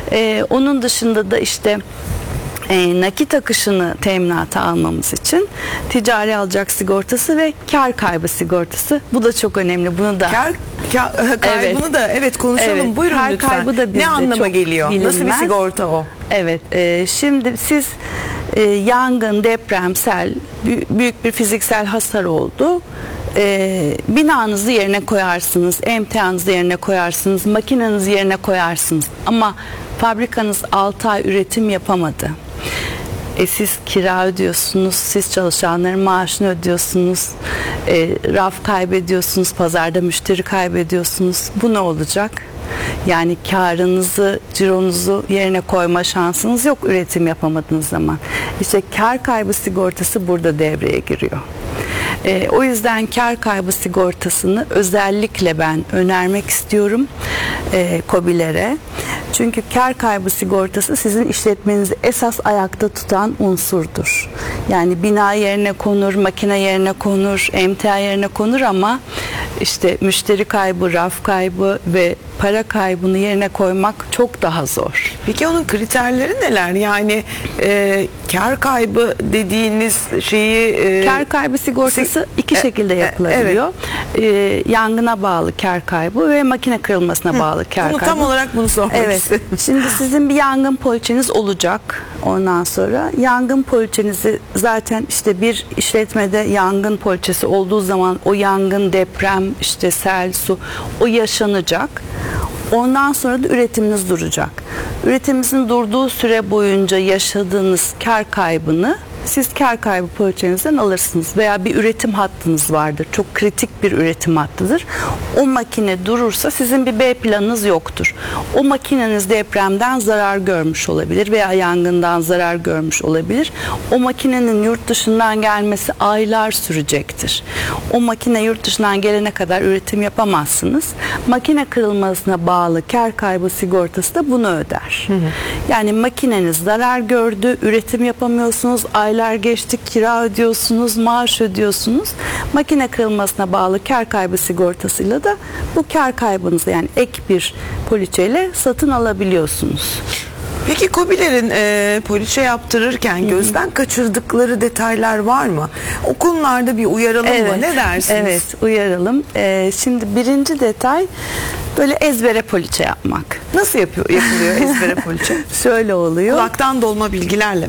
Onun dışında da işte nakit akışını teminata almamız için ticari alacak sigortası ve kar kaybı sigortası. Bu da çok önemli. Bunu da Kar kaybını da konuşalım. Evet, Buyurun kar lütfen. kaybı da ne anlama geliyor? bilinmez. Nasıl bir sigorta o? Evet. Şimdi siz yangın, deprem, sel, büyük bir fiziksel hasar oldu. Binanızı yerine koyarsınız, emtianızı yerine koyarsınız, makinenizi yerine koyarsınız. Ama fabrikanız 6 ay üretim yapamadı. Siz kira ödüyorsunuz, siz çalışanların maaşını ödüyorsunuz, raf kaybediyorsunuz, pazarda müşteri kaybediyorsunuz. Bu ne olacak? Yani karınızı, cironuzu yerine koyma şansınız yok üretim yapamadığınız zaman. İşte kar kaybı sigortası burada devreye giriyor. O yüzden kar kaybı sigortasını özellikle ben önermek istiyorum KOBİ'lere. Çünkü kar kaybı sigortası sizin işletmenizi esas ayakta tutan unsurdur. Yani bina yerine konur, makine yerine konur, emtia yerine konur ama işte müşteri kaybı, raf kaybı ve para kaybını yerine koymak çok daha zor. Peki onun kriterleri neler? Yani kar kaybı dediğiniz şeyi... Kar kaybı sigortası iki şekilde yapılabiliyor. Evet. Yangına bağlı kar kaybı ve makine kırılmasına bağlı kar kaybı. Tam olarak bunu sormak istedim. Şimdi sizin bir yangın poliçeniz olacak. Ondan sonra yangın poliçenizi zaten işte bir işletmede yangın poliçesi olduğu zaman o yangın, deprem, işte sel, su o yaşanacak. Ondan sonra da üretiminiz duracak. Üretiminizin durduğu süre boyunca yaşadığınız kar kaybını siz kar kaybı poliçenizden alırsınız veya bir üretim hattınız vardır. Çok kritik bir üretim hattıdır. O makine durursa sizin bir B planınız yoktur. O makineniz depremden zarar görmüş olabilir veya yangından zarar görmüş olabilir. O makinenin yurt dışından gelmesi aylar sürecektir. O makine yurt dışından gelene kadar üretim yapamazsınız. Makine kırılmasına bağlı kar kaybı sigortası da bunu öder. Yani makineniz zarar gördü, üretim yapamıyorsunuz, aylar geçti, kira ödüyorsunuz, maaş ödüyorsunuz. Makine kırılmasına bağlı kar kaybı sigortasıyla da bu kar kaybınızı yani ek bir poliçeyle satın alabiliyorsunuz. Peki KOBİ'lerin poliçe yaptırırken gözden kaçırdıkları detaylar var mı? O konularda bir uyaralım mı? Ne dersiniz? Evet, uyaralım. Şimdi birinci detay böyle ezbere poliçe yapmak. Nasıl yapılıyor ezbere poliçe? Şöyle oluyor. Kulaktan dolma bilgilerle mi?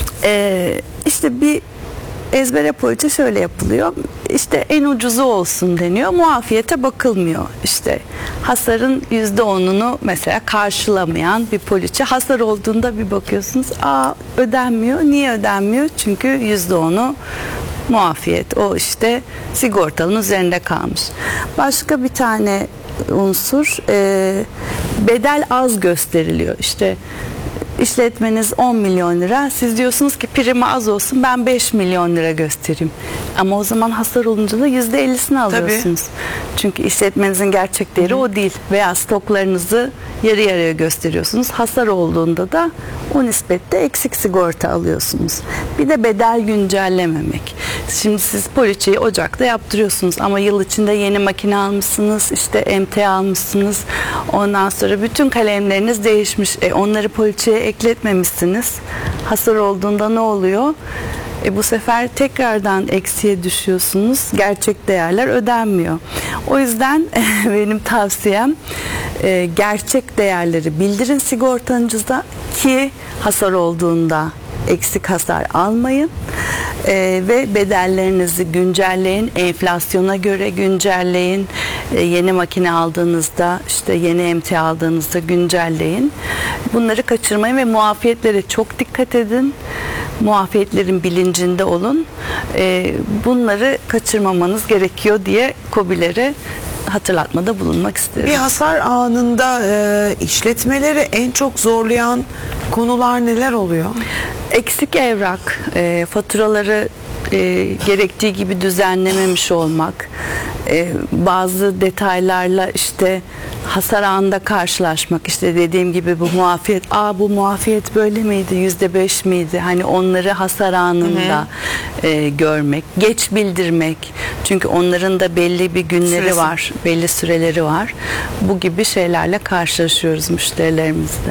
İşte bir ezbere poliçe şöyle yapılıyor. İşte en ucuzu olsun deniyor. Muafiyete bakılmıyor. İşte hasarın %10'unu mesela karşılamayan bir poliçe. Hasar olduğunda bir bakıyorsunuz. Ödenmiyor. Niye ödenmiyor? Çünkü %10'u muafiyet. O işte sigortalının üzerinde kalmış. Başka bir tane unsur bedel az gösteriliyor. İşte İşletmeniz 10 milyon lira. Siz diyorsunuz ki primi az olsun ben 5 milyon lira göstereyim. Ama o zaman hasar olunca da %50'sini alıyorsunuz. Tabii. Çünkü işletmenizin gerçek değeri o değil. Veya stoklarınızı yarı yarıya gösteriyorsunuz. Hasar olduğunda da o nispette eksik sigorta alıyorsunuz. Bir de bedel güncellememek. Şimdi siz poliçeyi Ocak'ta yaptırıyorsunuz ama yıl içinde yeni makine almışsınız, işte emtia almışsınız. Ondan sonra bütün kalemleriniz değişmiş. Onları poliçeye ekletmemişsiniz. Hasar olduğunda ne oluyor? Bu sefer tekrardan eksiye düşüyorsunuz. Gerçek değerler ödenmiyor. O yüzden benim tavsiyem gerçek değerleri bildirin sigortanıza ki hasar olduğunda eksik hasar almayın. Ve bedellerinizi güncelleyin, enflasyona göre güncelleyin, yeni makine aldığınızda işte yeni emtia aldığınızda güncelleyin. Bunları kaçırmayın ve muafiyetlere çok dikkat edin. Muafiyetlerin bilincinde olun. Bunları kaçırmamanız gerekiyor diye KOBİ'lere hatırlatmada bulunmak isterim. Bir hasar anında işletmeleri en çok zorlayan konular neler oluyor? Eksik evrak, faturaları gerektiği gibi düzenlememiş olmak, bazı detaylarla işte hasar anında karşılaşmak, işte dediğim gibi bu muafiyet, bu muafiyet böyle miydi, %5 miydi, hani onları hasar anında görmek, geç bildirmek, çünkü onların da belli bir günleri var, belli süreleri var, bu gibi şeylerle karşılaşıyoruz müşterilerimizle.